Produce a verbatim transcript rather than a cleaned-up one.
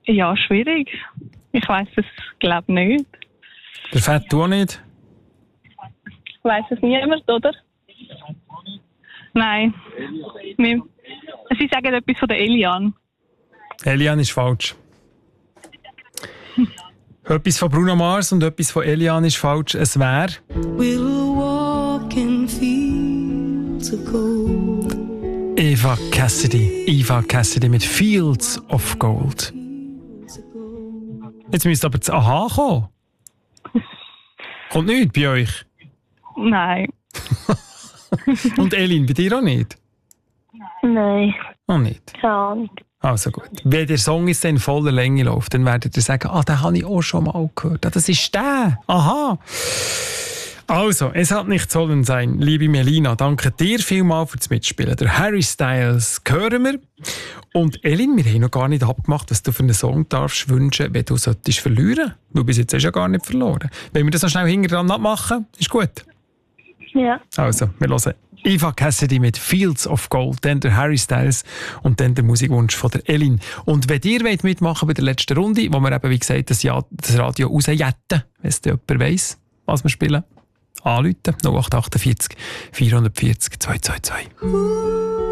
Ja, schwierig. Ich weiss es, glaube nicht. Der Fett du auch nicht? Weiss es niemand, oder? Nein. Wir, Sie sagen etwas von der Eliane. Eliane ist falsch. Etwas von Bruno Mars und etwas von Eliane ist falsch. Es wäre... We'll walk in fields of gold. Eva Cassidy. Eva Cassidy mit Fields of Gold. Jetzt müsste aber das Aha kommen. Kommt nicht bei euch? Nein. Und Elin, bei dir auch nicht? Nein, Auch nicht. keine Ahnung. Also gut. Wenn der Song jetzt in voller Länge läuft, dann werdet ihr sagen, ah, den habe ich auch schon mal gehört. Ah, das ist der. Aha. Also, es hat nicht sollen sein, liebe Melina. Danke dir vielmals fürs Mitspielen. Der Harry Styles hören wir. Und Elin, wir haben noch gar nicht abgemacht, was du für einen Song darfst wünschen, wenn du solltest verlieren. Du bist jetzt ja gar nicht verloren. Wenn wir das noch schnell hinten dran abmachen, ist gut. Ja. Also, wir hören Eva Cassidy mit Fields of Gold, dann der Harry Styles und dann der Musikwunsch von der Elin. Und wenn ihr wollt mitmachen bei der letzten Runde, wo wir eben, wie gesagt, das, ja, das Radio rausjetten, wenn es jemand weiss, was wir spielen, anrufen, null acht acht vier vierhundertvierzig zweihundertvierzig.